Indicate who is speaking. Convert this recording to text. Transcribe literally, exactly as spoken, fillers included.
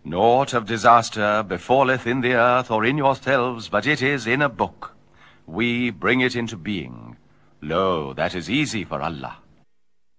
Speaker 1: Naught of disaster befalleth in the earth or in yourselves, but it is in a book. We bring it into being. Lo, that is easy for Allah.